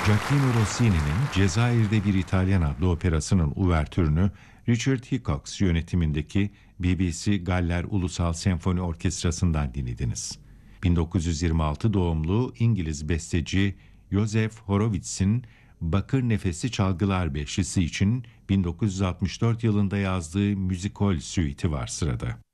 Gioacchino Rossini'nin Cezayir'de Bir İtalyan adlı operasının uvertürünü Richard Hickox yönetimindeki BBC Galler Ulusal Senfoni Orkestrası'ndan dinlediniz. 1926 doğumlu İngiliz besteci Joseph Horowitz'in Bakır Nefesi Çalgılar Beşlisi için 1964 yılında yazdığı müzikol süiti var sırada.